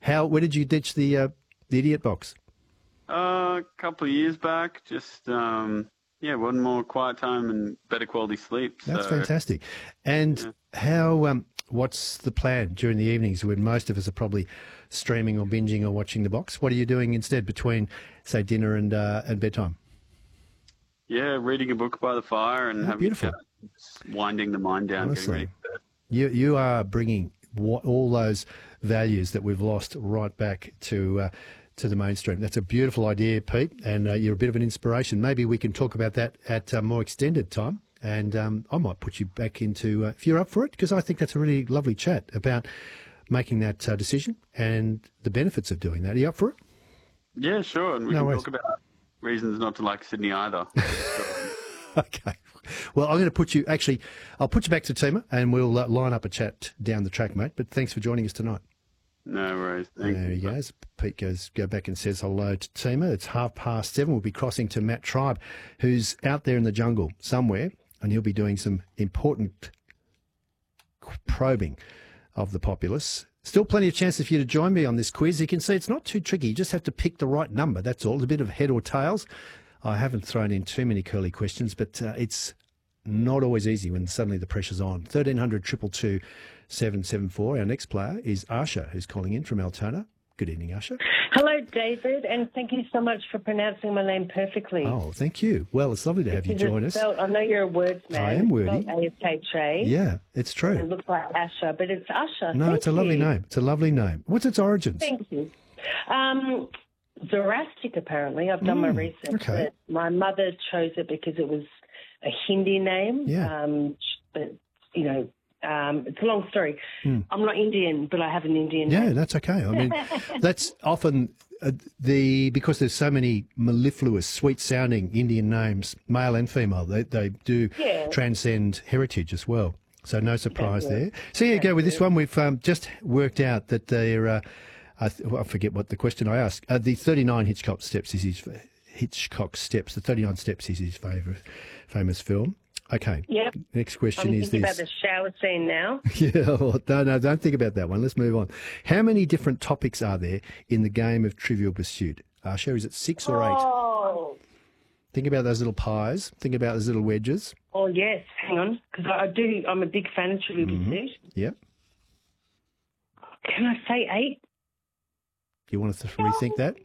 Where did you ditch the idiot box? A couple of years back, just one more quiet time and better quality sleep. That's fantastic. And what's the plan during the evenings when most of us are probably streaming or binging or watching the box? What are you doing instead between, say, dinner and bedtime? Yeah, reading a book by the fire and having beautiful. Winding the mind down. Honestly, you are bringing all those values that we've lost right back to the mainstream. That's a beautiful idea, Pete, and you're a bit of an inspiration. Maybe we can talk about that at more extended time, and I might put you back into, if you're up for it, because I think that's a really lovely chat about making that decision and the benefits of doing that. Are you up for it? Yeah, sure, and we can talk about reasons not to like Sydney either. Okay. Well, I'm going to I'll put you back to Tima, and we'll line up a chat down the track, mate. But thanks for joining us tonight. No worries. Thank you. There he goes. Pete go back and says hello to Tima. It's 7:30. We'll be crossing to Matt Tribe, who's out there in the jungle somewhere, and he'll be doing some important probing of the populace. Still plenty of chances for you to join me on this quiz. You can see it's not too tricky. You just have to pick the right number. That's all. It's a bit of head or tails. I haven't thrown in too many curly questions, but it's not always easy when suddenly the pressure's on. 1300 222 774. Our next player is Asha, who's calling in from Altona. Good evening, Asha. Hello, David, and thank you so much for pronouncing my name perfectly. Oh, thank you. Well, it's lovely to have you join us. I know you're a words man. I am wordy. A-S-H-A. Yeah, it's true. It looks like Asha, but it's Asha. No, it's a lovely name. It's a lovely name. What's its origins? Thank you. Zoroastric, apparently. I've done my research. Okay. But my mother chose it because it was a Hindi name. Yeah. But, it's a long story. I'm not Indian, but I have an Indian name. Yeah, that's okay. I mean, that's often because there's so many mellifluous, sweet-sounding Indian names, male and female, they do transcend heritage as well. So no surprise there. So here you go with this one. We've just worked out that they're... I forget what the question I asked. The 39 Hitchcock Steps is his The 39 Steps is his famous film. Okay. Yep. Next question is this. I'm thinking about the shower scene now. Yeah. Well, no, don't think about that one. Let's move on. How many different topics are there in the game of Trivial Pursuit? Asha, is it 6 or 8? Oh. Think about those little pies. Think about those little wedges. Oh, yes. Hang on. Because I'm a big fan of Trivial Pursuit. Yep. Can I say 8? You want us to rethink that?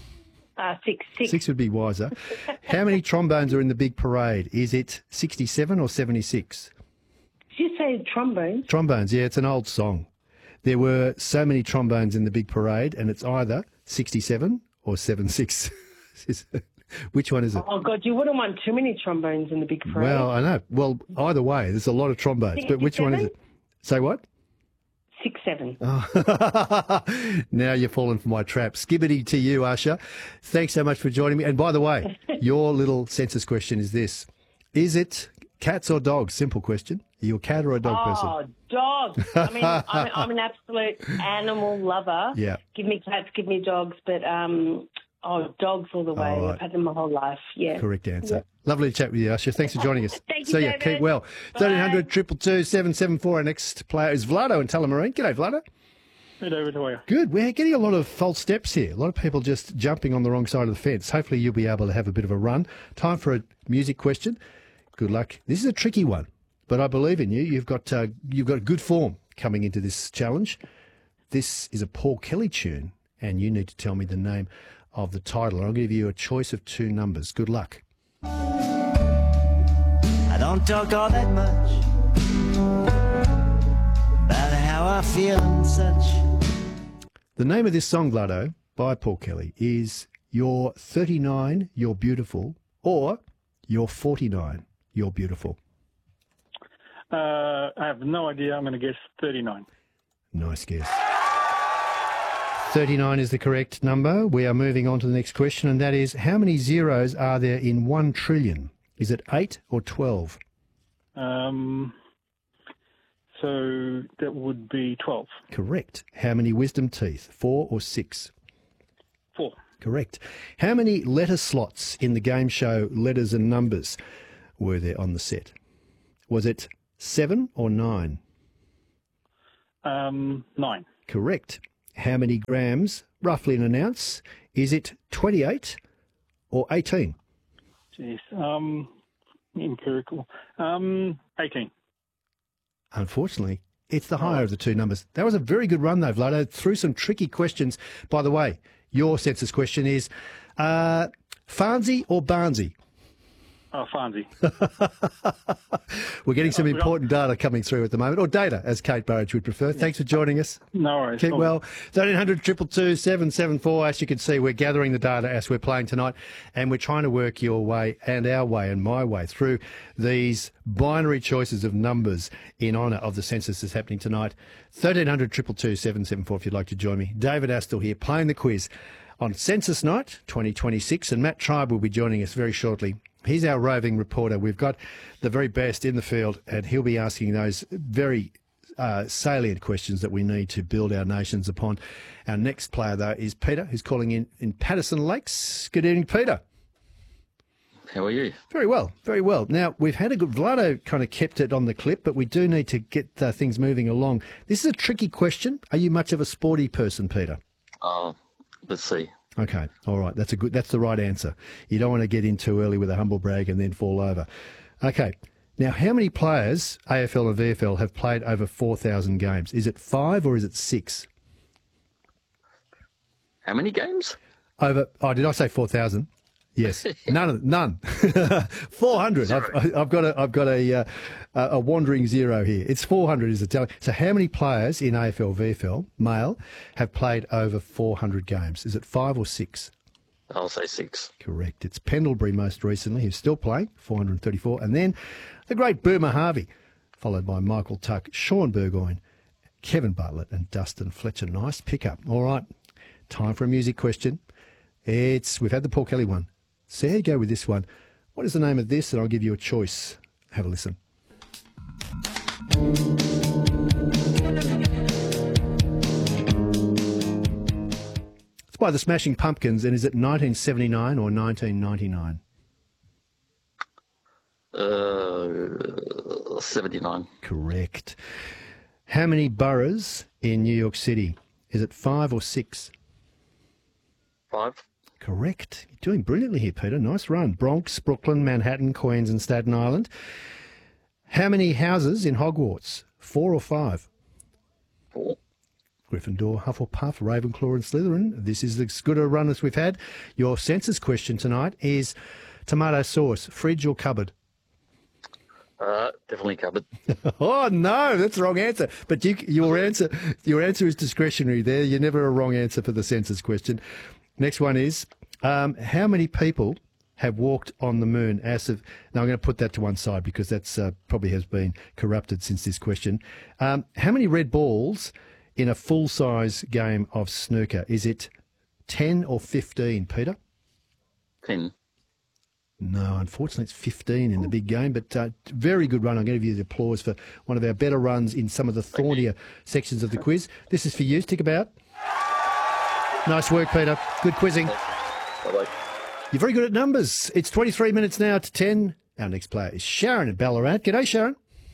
6. 6 would be wiser. How many trombones are in the big parade? Is it 67 or 76? Did you say trombones? Trombones, yeah, it's an old song. There were so many trombones in the big parade, and it's either 67 or 76. Which one is it? Oh, God, you wouldn't want too many trombones in the big parade. Well, I know. Well, either way, there's a lot of trombones, but which one is it? Say what? 6, 7. Oh. Now you're falling for my trap. Skibbity to you, Asha. Thanks so much for joining me. And by the way, your little census question is this. Is it cats or dogs? Simple question. Are you a cat or a dog person? Oh, dogs. I mean, I'm an absolute animal lover. Yeah. Give me cats, give me dogs, but dogs all the way. All right. I've had them my whole life. Yeah. Correct answer. Yeah. Lovely to chat with you, Asha. Thanks for joining us. Thank you, See you. David. Keep well. 1300 222 774. Our next player is Vlado in Tullamarine. G'day, Vlado. Hey, David. How are you? Good. We're getting a lot of false steps here. A lot of people just jumping on the wrong side of the fence. Hopefully you'll be able to have a bit of a run. Time for a music question. Good luck. This is a tricky one, but I believe in you. You've got good form coming into this challenge. This is a Paul Kelly tune, and you need to tell me the name of the title. I'll give you a choice of 2 numbers. Good luck. I don't talk all that much about how I feel and such. The name of this song, Vlado, by Paul Kelly, is You're 39, You're Beautiful, or You're 49, You're Beautiful. I have no idea. I'm going to guess 39. Nice guess. 39 is the correct number. We are moving on to the next question, and that is, how many zeros are there in 1 trillion? Is it 8 or 12? So that would be 12. Correct. How many wisdom teeth? 4 or 6? 4. Correct. How many letter slots in the game show Letters and Numbers were there on the set? Was it 7 or 9? 9. Correct. how many grams, roughly in an ounce? Is it 28 or 18? Jeez. Empirical. 18. Unfortunately, it's the higher of the two numbers. That was a very good run, though, Vlado. Through some tricky questions. By the way, your census question is Farnsey or Barnsey? Oh, Farnsey. We're getting some important data coming through at the moment, or data, as Kate Burridge would prefer. Thanks for joining us. No worries. Keep well. 1300 222 774. As you can see, we're gathering the data as we're playing tonight, and we're trying to work your way and our way and my way through these binary choices of numbers in honour of the census that's happening tonight. 1300 222 774 if you'd like to join me. David Astle here playing the quiz on Census Night 2026, and Matt Tribe will be joining us very shortly. He's our roving reporter. We've got the very best in the field, and he'll be asking those very salient questions that we need to build our nations upon. Our next player, though, is Peter, who's calling in Patterson Lakes. Good evening, Peter. How are you? Very well, very well. Now, we've had a good... Vlado kind of kept it on the clip, but we do need to get things moving along. This is a tricky question. Are you much of a sporty person, Peter? Let's see. Okay, all right. That's the right answer. You don't want to get in too early with a humble brag and then fall over. Okay. Now, how many players, AFL and VFL, have played over 4,000 games? Is it 5 or is it 6? How many games? Did I say 4,000? Yes. None. 400. I've got a wandering zero here. It's 400 is the tally. So how many players in AFL, VFL, male, have played over 400 games? Is it 5 or 6? I'll say 6. Correct. It's Pendlebury most recently, who's still playing, 434. And then the great Boomer Harvey, followed by Michael Tuck, Sean Burgoyne, Kevin Bartlett and Dustin Fletcher. Nice pickup. All right. Time for a music question. We've had the Paul Kelly one. So how do you go with this one? What is the name of this? And I'll give you a choice. Have a listen. It's by the Smashing Pumpkins, and is it 1979 or 1999? 79. Correct. How many boroughs in New York City? Is it 5 or 6? 5. Correct. You're doing brilliantly here, Peter. Nice run. Bronx, Brooklyn, Manhattan, Queens and Staten Island. How many houses in Hogwarts? 4 or 5? 4. Gryffindor, Hufflepuff, Ravenclaw and Slytherin. This is as good a run as we've had. Your census question tonight is tomato sauce, fridge or cupboard? Definitely cupboard. Oh, no, that's the wrong answer. But your answer is discretionary there. You're never a wrong answer for the census question. Next one is, how many people have walked on the moon as of... Now, I'm going to put that to one side because that's probably has been corrupted since this question. How many red balls in a full-size game of snooker? Is it 10 or 15, Peter? 10. No, unfortunately, it's 15 in the big game, but very good run. I'm going to give you the applause for one of our better runs in some of the thornier sections of the quiz. This is for you. Stick about. Nice work, Peter. Good quizzing. Bye-bye. You're very good at numbers. It's 23 minutes now to 10. Our next player is Sharon at Ballarat. G'day, Sharon.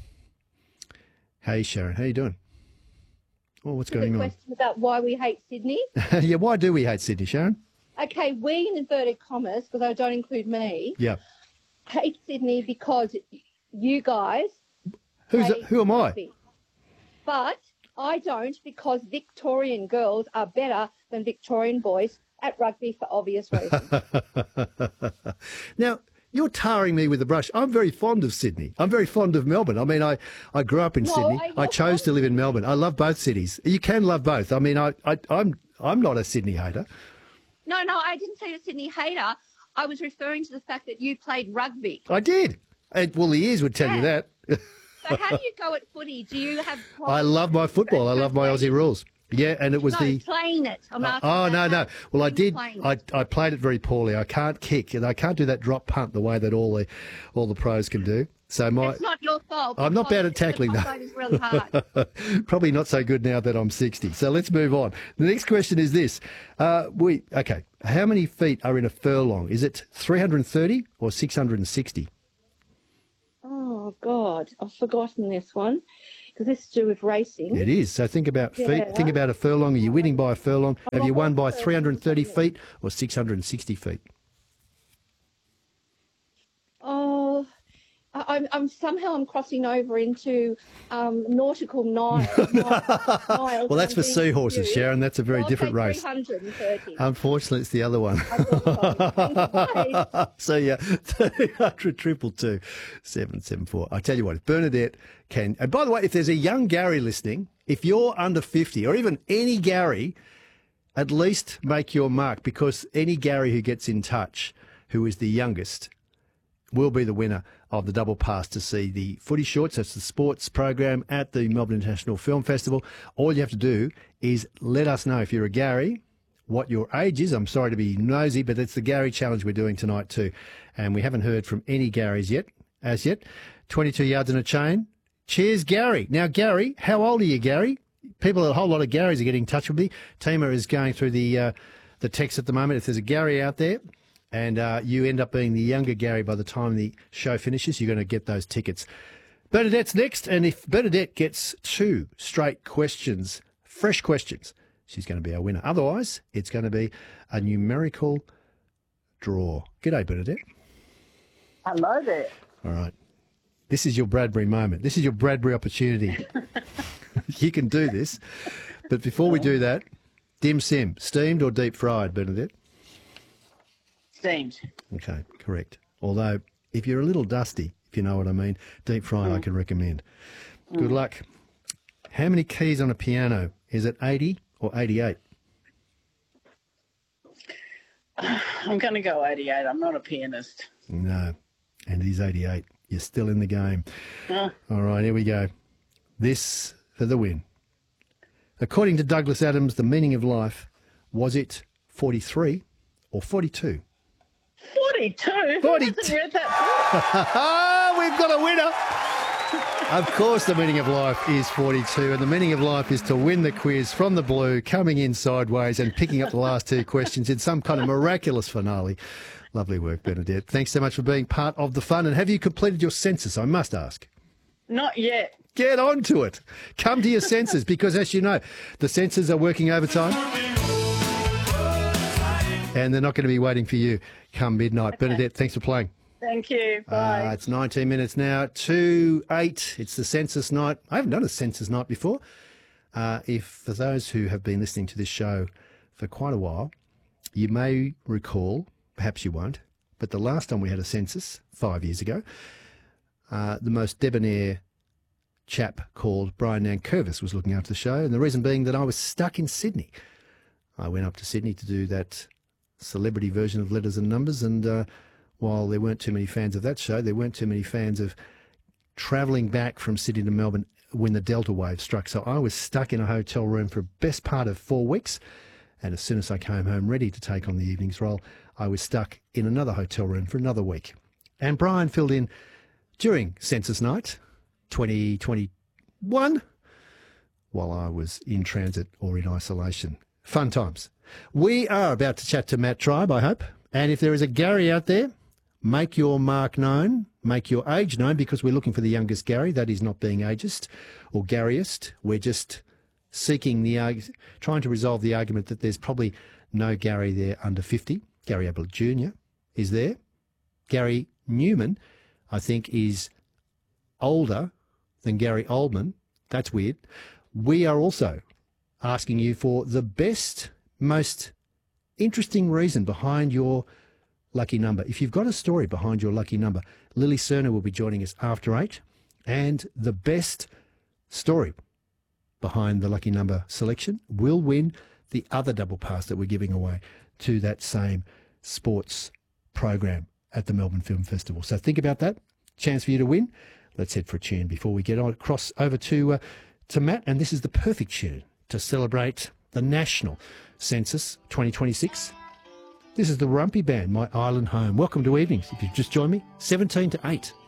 Hey, Sharon. How you doing? Oh, what's going on? Question about why we hate Sydney. Yeah, why do we hate Sydney, Sharon? Okay, we, in inverted commas, because I don't include me, hate Sydney because you guys... Who am I? Rugby. But I don't, because Victorian girls are better than Victorian boys at rugby for obvious reasons. Now, you're tarring me with a brush. I'm very fond of Sydney. I'm very fond of Melbourne. I mean, I grew up in Sydney. I chose to live in Melbourne. I love both cities. You can love both. I mean, I'm not a Sydney hater. No, I didn't say a Sydney hater. I was referring to the fact that you played rugby. I did. Well, the ears would tell you that. So how do you go at footy? Do you have... I love my football. I love my Aussie rules. Yeah, and it was playing it. I'm asking. Oh, no. Well, I did. I played it very poorly. I can't kick, and I can't do that drop punt the way that all the pros can do. So it's not your fault. I'm not bad at tackling that. It's really hard. Probably not so good now that I'm 60. So let's move on. The next question is this: How many feet are in a furlong? Is it 330 or 660? Oh God, I've forgotten this one because this is to do with racing. It is. So think about feet. Yeah. Think about a furlong. Are you winning by a furlong? Have you won by 330 feet or 660 feet? Oh, I'm somehow crossing over into nautical miles. Well, that's for seahorses, Sharon. That's a very different race. 330. Unfortunately, it's the other one. So, yeah, 300 222 774. I tell you what, if Bernadette can... And by the way, if there's a young Gary listening, if you're under 50 or even any Gary, at least make your mark, because any Gary who gets in touch, who is the youngest, will be the winner of the double pass to see the Footy Shorts. That's the sports program at the Melbourne International Film Festival. All you have to do is let us know, if you're a Gary, what your age is. I'm sorry to be nosy, but it's the Gary Challenge we're doing tonight too. And we haven't heard from any Garys yet, as yet. 22 yards in a chain. Cheers, Gary. Now, Gary, how old are you, Gary? A whole lot of Garys are getting in touch with me. Tima is going through the text at the moment. If there's a Gary out there, and you end up being the younger Gary by the time the show finishes, you're going to get those tickets. Bernadette's next, and if Bernadette gets 2 straight questions, fresh questions, she's going to be our winner. Otherwise, it's going to be a numerical draw. G'day, Bernadette. Hello there. All right. This is your Bradbury moment. This is your Bradbury opportunity. You can do this. But before we do that, dim sim, steamed or deep fried, Bernadette? Steamed. Okay, correct. Although, if you're a little dusty, if you know what I mean, deep fried I can recommend. Good luck. How many keys on a piano? Is it 80 or 88? I'm going to go 88. I'm not a pianist. No, and it is 88. You're still in the game. All right, here we go. This for the win. According to Douglas Adams, the meaning of life, was it 43 or 42? 42? Who hasn't read that book? We've got a winner. Of course, the meaning of life is 42, and the meaning of life is to win the quiz from the blue, coming in sideways and picking up the last 2 questions in some kind of miraculous finale. Lovely work, Bernadette. Thanks so much for being part of the fun. And have you completed your census, I must ask? Not yet. Get on to it. Come to your senses, because, as you know, the censors are working overtime. And they're not going to be waiting for you come midnight. Okay. Bernadette, thanks for playing. Thank you. Bye. It's 19 minutes now to 8. It's the census night. I haven't done a census night before. For those who have been listening to this show for quite a while, you may recall, perhaps you won't, but the last time we had a census, 5 years ago, the most debonair chap called Brian Nankervis was looking after the show, and the reason being that I was stuck in Sydney. I went up to Sydney to do that celebrity version of Letters and Numbers, and while there weren't too many fans of that show, there weren't too many fans of travelling back from Sydney to Melbourne when the Delta wave struck. So I was stuck in a hotel room for the best part of 4 weeks, and as soon as I came home ready to take on the evening's role, I was stuck in another hotel room for another week. And Brian filled in during Census Night 2021 while I was in transit or in isolation. Fun times. We are about to chat to Matt Tribe, I hope. And if there is a Gary out there, make your mark known, make your age known, because we're looking for the youngest Gary. That is not being ageist or Garyist. We're just trying to resolve the argument that there's probably no Gary there under 50. Gary Ablett Jr. is there. Gary Newman, I think, is older than Gary Oldman. That's weird. We are also asking you for the best, most interesting reason behind your lucky number. If you've got a story behind your lucky number, Lily Cerner will be joining us after 8. And the best story behind the lucky number selection will win the other double pass that we're giving away to that same sports program at the Melbourne Film Festival. So think about that. Chance for you to win. Let's head for a tune before we get on across over to Matt. And this is the perfect tune to celebrate the National Census 2026. This is the Rumpy Band, My Island Home. Welcome to Evenings. If you've just joined me, 7 to 8.